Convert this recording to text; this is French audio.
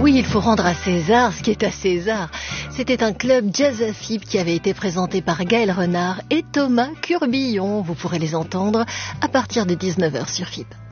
Oui, il faut rendre à César ce qui est à César. C'était un club jazz à FIP qui avait été présenté par Gaël Renard et Thomas Curbillon. Vous pourrez les entendre à partir de 19h sur FIP.